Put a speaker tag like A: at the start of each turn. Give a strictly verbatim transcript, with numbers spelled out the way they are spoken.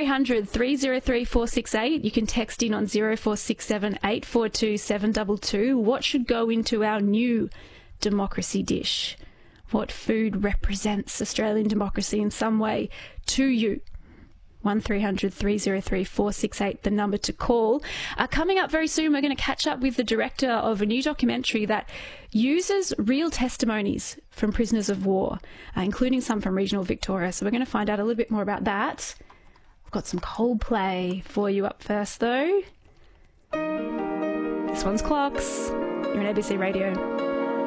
A: three hundred, three oh three, four six eight. You can text in on zero four six seven, eight four two, seven two two. What should go into our new democracy dish? What food represents Australian democracy in some way to you? one three hundred, three oh three, four six eight, the number to call. Uh, coming up very soon, we're going to catch up with the director of a new documentary that uses real testimonies from prisoners of war, uh, including some from regional Victoria. So we're going to find out a little bit more about that. We've got some Coldplay for you up first, though. This one's Clocks. You're on A B C Radio.